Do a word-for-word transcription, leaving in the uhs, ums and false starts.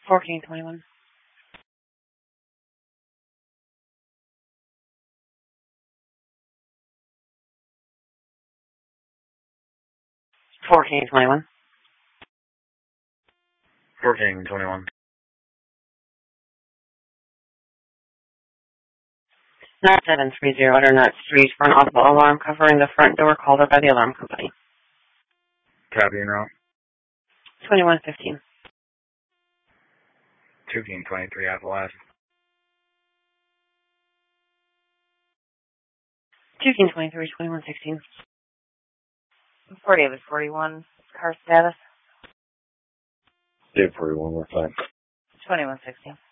fourteen twenty-one. fourteen twenty-one. fourteen twenty-one. nine seven three zero Butternut Street for an audible alarm covering the front door called over by the alarm company. Copy en route. twenty-one fifteen. fifteen twenty-three at the last. fifteen twenty-three, twenty-one sixteen. Fort Davis forty-one. Car status. Dave forty-one, we're fine. twenty-one sixteen.